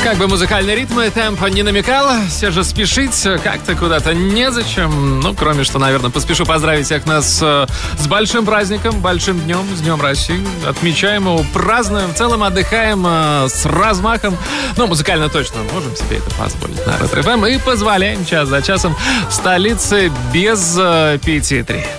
Как бы музыкальный ритм и темп не намекал, все же спешить как-то куда-то незачем. Ну, кроме что, наверное, поспешу поздравить всех нас с большим праздником, большим днем, с Днем России. Отмечаем его, празднуем, в целом отдыхаем с размахом. Ну, музыкально точно можем себе это позволить на Ретро ФМ. И позволяем час за часом в столице без 5:03.